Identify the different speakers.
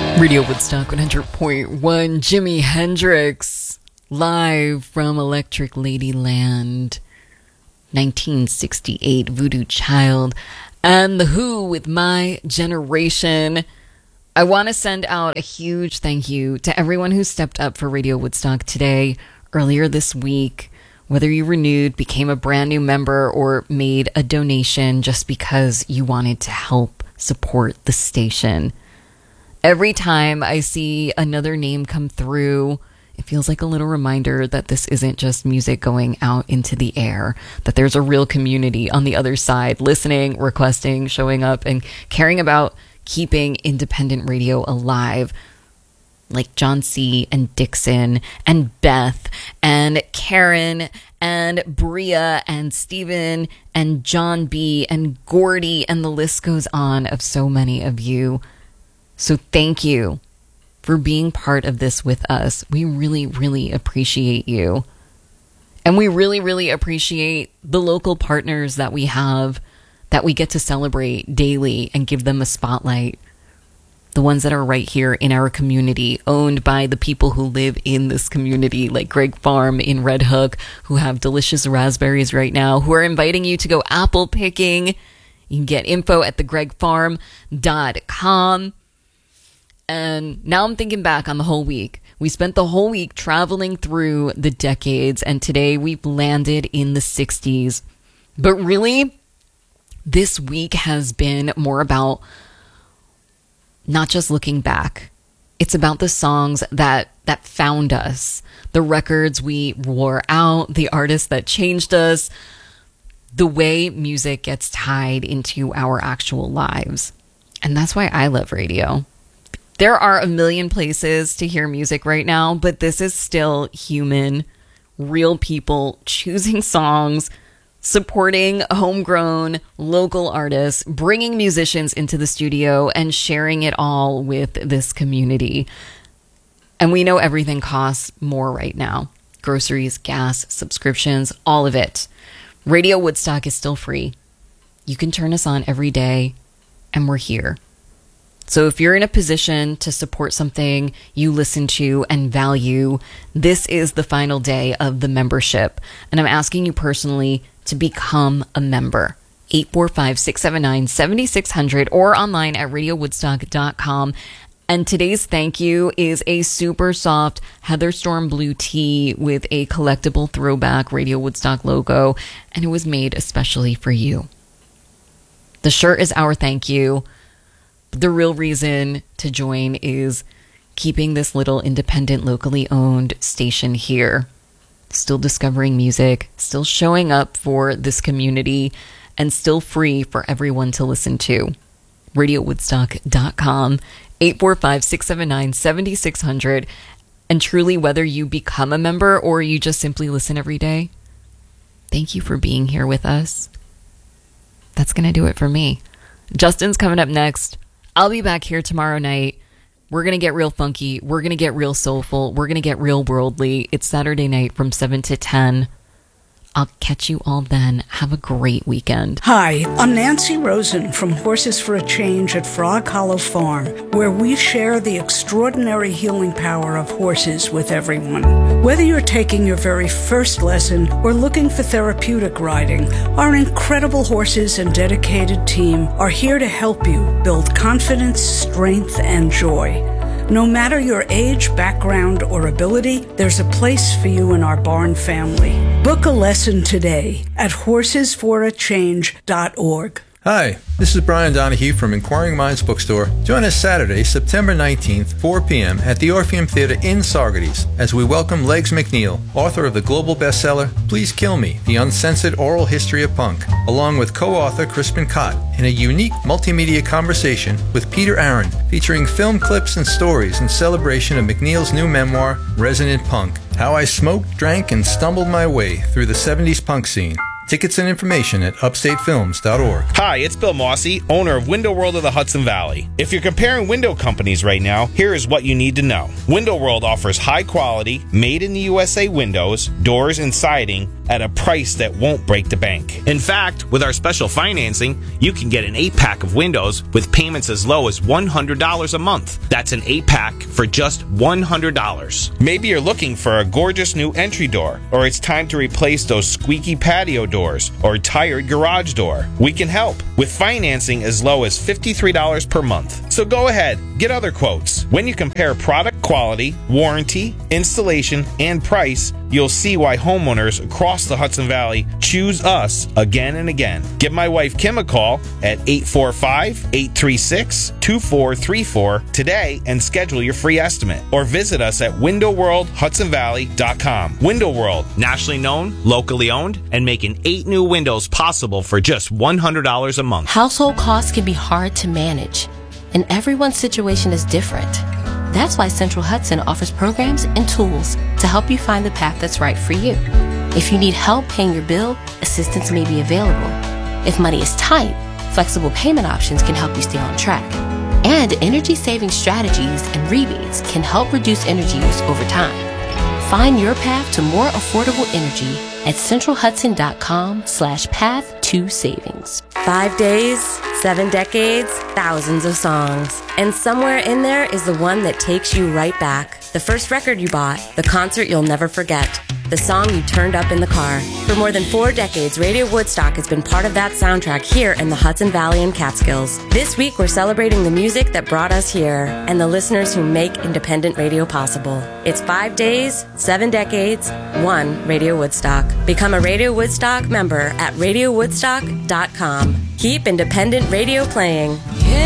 Speaker 1: Radio Woodstock 100.1, Jimi Hendrix, live from Electric Ladyland, 1968, Voodoo Child, and The Who with My Generation. I want to send out a huge thank you to everyone who stepped up for Radio Woodstock today, earlier this week, whether you renewed, became a brand new member, or made a donation just because you wanted to help support the station. Every time I see another name come through, it feels like a little reminder that this isn't just music going out into the air, that there's a real community on the other side, listening, requesting, showing up, and caring about keeping independent radio alive. Like John C. and Dixon and Beth and Karen and Bria and Steven and John B. and Gordy, and the list goes on of so many of you. So thank you for being part of this with us. We really, really appreciate you. And we really, really appreciate the local partners that we have, that we get to celebrate daily and give them a spotlight. The ones that are right here in our community, owned by the people who live in this community, like Greg Farm in Red Hook, who have delicious raspberries right now, who are inviting you to go apple picking. You can get info at thegregfarm.com. And now I'm thinking back on the whole week. We spent the whole week traveling through the decades, and today we've landed in the 60s. But really, this week has been more about not just looking back. It's about the songs that found us, the records we wore out, the artists that changed us, the way music gets tied into our actual lives. And that's why I love radio. There are a million places to hear music right now, but this is still human, real people choosing songs, supporting homegrown local artists, bringing musicians into the studio, and sharing it all with this community. And we know everything costs more right now. Groceries, gas, subscriptions, all of it. Radio Woodstock is still free. You can turn us on every day, and we're here. So if you're in a position to support something you listen to and value, this is the final day of the membership. And I'm asking you personally to become a member. 845-679-7600 or online at radiowoodstock.com. And today's thank you is a super soft Heather Storm blue tee with a collectible throwback Radio Woodstock logo, and it was made especially for you. The shirt is our thank you. The real reason to join is keeping this little independent, locally owned station here. Still discovering music, still showing up for this community, and still free for everyone to listen to. RadioWoodstock.com, 845-679-7600. And truly, whether you become a member or you just simply listen every day, thank you for being here with us. That's going to do it for me. Justin's coming up next. I'll be back here tomorrow night. We're going to get real funky. We're going to get real soulful. We're going to get real worldly. It's Saturday night from 7 to 10. I'll catch you all then. Have a great weekend.
Speaker 2: Hi, I'm Nancy Rosen from Horses for a Change at Frog Hollow Farm, where we share the extraordinary healing power of horses with everyone. Whether you're taking your very first lesson or looking for therapeutic riding, our incredible horses and dedicated team are here to help you build confidence, strength, and joy. No matter your age, background, or ability, there's a place for you in our barn family. Book a lesson today at horsesforachange.org.
Speaker 3: Hi, this is Brian Donahue from Inquiring Minds Bookstore. Join us Saturday, September 19th, 4 p.m. at the Orpheum Theater in Saugerties as we welcome Legs McNeil, author of the global bestseller Please Kill Me, The Uncensored Oral History of Punk, along with co-author Crispin Cott, in a unique multimedia conversation with Peter Aaron, featuring film clips and stories in celebration of McNeil's new memoir, Resonant Punk, How I Smoked, Drank, and Stumbled My Way Through the 70s Punk Scene. Tickets and information at upstatefilms.org.
Speaker 4: Hi, it's Bill Mossy, owner of Window World of the Hudson Valley. If you're comparing window companies right now, here is what you need to know. Window World offers high quality, made in the USA windows, doors, and siding at a price that won't break the bank. In fact, with our special financing, you can get an 8-pack of windows with payments as low as $100 a month. That's an 8-pack for just $100. Maybe you're looking for a gorgeous new entry door, or it's time to replace those squeaky patio doors or tired garage door. We can help with financing as low as $53 per month. So go ahead, get other quotes. When you compare product quality, warranty, installation, and price, you'll see why homeowners across the Hudson Valley choose us again and again. Give my wife Kim a call at 845-836-2434 today and schedule your free estimate. Or visit us at windowworldhudsonvalley.com. Window World, nationally known, locally owned, and making 8 new windows possible for just $100 a month.
Speaker 5: Household costs can be hard to manage, and everyone's situation is different. That's why Central Hudson offers programs and tools to help you find the path that's right for you. If you need help paying your bill, assistance may be available. If money is tight, flexible payment options can help you stay on track. And energy-saving strategies and rebates can help reduce energy use over time. Find your path to more affordable energy at centralhudson.com/path2savings.
Speaker 6: 5 days, 7 decades, thousands of songs. And somewhere in there is the one that takes you right back. The first record you bought, the concert you'll never forget, the song you turned up in the car. For more than 4 decades, Radio Woodstock has been part of that soundtrack here in the Hudson Valley and Catskills. This week, we're celebrating the music that brought us here and the listeners who make independent radio possible. It's 5 days, 7 decades, 1 Radio Woodstock. Become a Radio Woodstock member at radiowoodstock.com. Keep independent radio playing.